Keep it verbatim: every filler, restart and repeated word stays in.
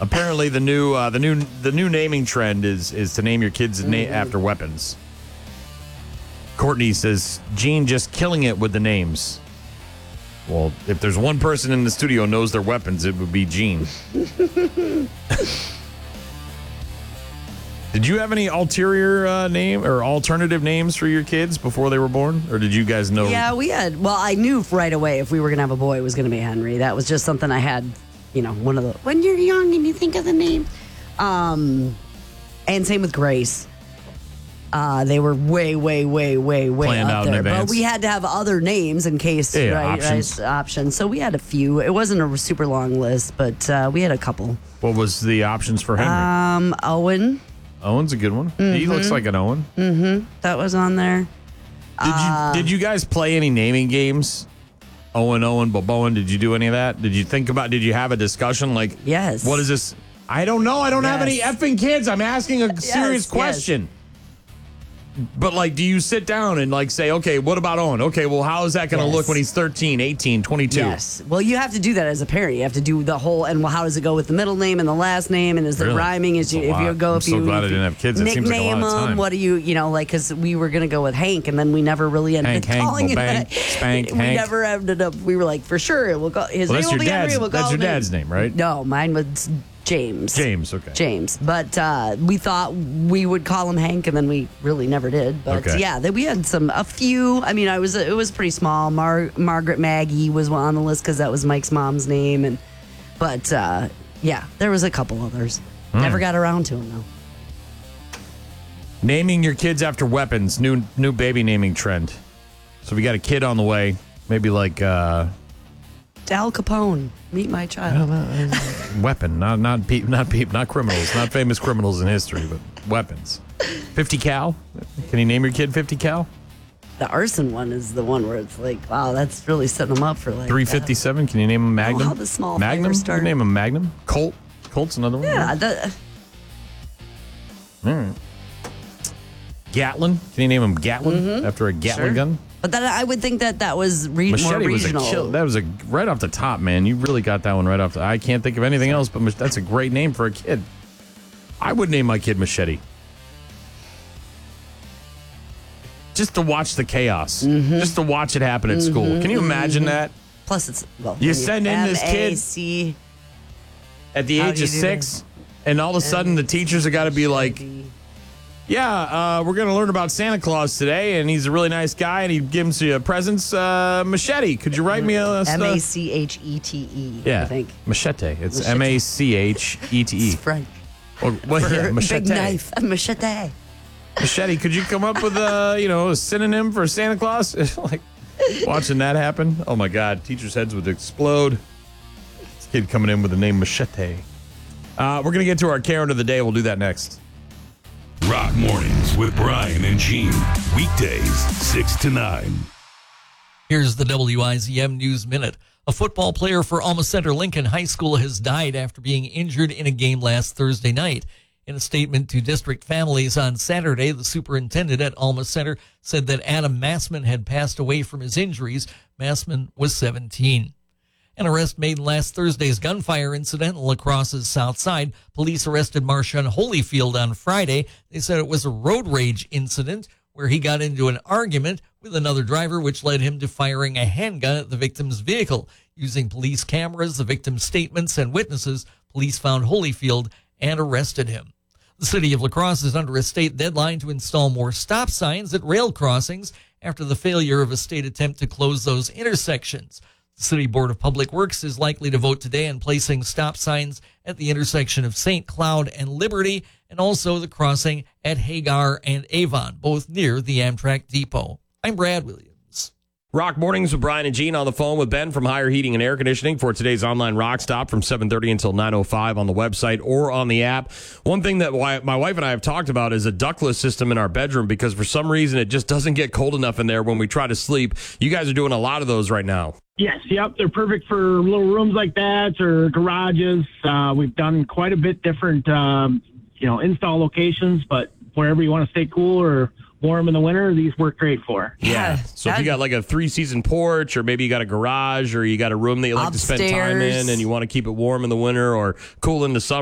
Apparently, the new uh, the new the new naming trend is is to name your kids na- mm-hmm. after weapons. Courtney says, Gene just killing it with the names. Well, if there's one person in the studio who knows their weapons, it would be Gene. Did you have any ulterior uh, name or alternative names for your kids before they were born? Or did you guys know? Yeah, we had. Well, I knew right away if we were going to have a boy, it was going to be Henry. That was just something I had, you know, one of the, when you're young and you think of the name. Um, and same with Grace. Uh, they were way, way, way, way, way Planned up out in there. advance. But we had to have other names in case, yeah, right? Options. Right, options. So we had a few. It wasn't a super long list, but uh, we had a couple. What was the options for Henry? Um, Owen. Owen's a good one. Mm-hmm. He looks like an Owen. Mm-hmm. That was on there. Did uh, you Did you guys play any naming games? Owen, Owen, Boboen. Did you do any of that? Did you think about? Did you have a discussion like? Yes. What is this? I don't know. I don't yes. have any effing kids. I'm asking a serious yes, question. Yes. But, like, do you sit down and, like, say, okay, what about Owen? Okay, well, how is that going to Yes. look when he's thirteen, eighteen, twenty-two? Yes. Well, you have to do that as a parent. You have to do the whole, and well, how does it go with the middle name and the last name? And is it Really? rhyming? Is you, That's a if you lot. go, I'm if so you glad I if you didn't have kids. It seems like a lot nickname of time. them, what do you, you know, like, because we were going to go with Hank, and then we never really ended Hank, up Hank, calling it Bang, that. Spank, we Hank. never ended up, we were like, for sure, it will go, his Well, name that's will your be Henry. dad's- We'll that's call your him- dad's name, right? No, mine was James. James, okay. James. But uh, we thought we would call him Hank, and then we really never did. But Okay. yeah, we had some, a few. I mean, I was it was pretty small. Mar- Margaret Maggie was on the list because that was Mike's mom's name. And But uh, yeah, there was a couple others. Hmm. Never got around to them, though. Naming your kids after weapons, new new baby naming trend. So we got a kid on the way, maybe like uh, Al Capone, meet my child. weapon, not not pe- not pe- not criminals, not famous criminals in history, but weapons. fifty cal. Can you name your kid fifty cal? The arson one is the one where it's like, wow, that's really setting them up for like three fifty-seven. Can you name him Magnum? Oh, how the small Magnum. fires Can start. you name him Magnum. Colt. Colt's another one. Yeah, the, All right. Gatlin. Can you name him Gatlin Mm-hmm. after a Gatlin Sure. gun? but that I would think that that was re- more Machete was a regional. kill. That was a right off the top, man. You really got that one right off. The, I can't think of anything else, but mach- that's a great name for a kid. I would name my kid Machete. Just to watch the chaos. Mm-hmm. Just to watch it happen at school. Can you imagine that? Plus, it's well. You when send in this kid- M A C At the How age do you of do six, and all of a sudden the teachers have got to be like, yeah, uh, we're going to learn about Santa Claus today, and he's a really nice guy, and he gives you presents. Uh, Machete, could you write me a, a M A stuff? C H E T E. Yeah, I think Machete. It's Machete. M A C H E T E. it's French. Or, well, yeah, For machete. big knife, a machete. Machete. Could you come up with a you know a synonym for Santa Claus? Like watching that happen. Oh my God, teachers' heads would explode. This kid coming in with the name Machete. Uh, we're gonna get to our Karen of the day. We'll do that next. Rock Mornings with Brian and Gene. Weekdays, six to nine. Here's the W I Z M News Minute. A football player for Alma Center Lincoln High School has died after being injured in a game last Thursday night. In a statement to district families on Saturday, the superintendent at Alma Center said that Adam Massman had passed away from his injuries. Massman was seventeen. An arrest made in last Thursday's gunfire incident in La Crosse's South Side. Police arrested Marshawn Holyfield on Friday. They said it was a road rage incident where he got into an argument with another driver, which led him to firing a handgun at the victim's vehicle. Using police cameras, the victim's statements, and witnesses, police found Holyfield and arrested him. The city of La Crosse is under a state deadline to install more stop signs at rail crossings after the failure of a state attempt to close those intersections. The City Board of Public Works is likely to vote today on placing stop signs at the intersection of Saint Cloud and Liberty, and also the crossing at Hagar and Avon, both near the Amtrak depot. I'm Brad Williams. Rock Mornings with Brian and Gene on the phone with Ben from Higher Heating and Air Conditioning for today's online rock stop from seven thirty until nine oh five on the website or on the app. One thing that my wife and I have talked about is a ductless system in our bedroom because for some reason it just doesn't get cold enough in there when we try to sleep. You guys are doing a lot of those right now. Yes, yep. They're perfect for little rooms like that or garages. Uh, we've done quite a bit different, um, you know, install locations, but wherever you want to stay cool or warm in the winter, these work great for. Yeah. So if you got like a three-season porch or maybe you got a garage or you got a room that you like to spend time in Upstairs. and you want to keep it warm in the winter or cool in the summer,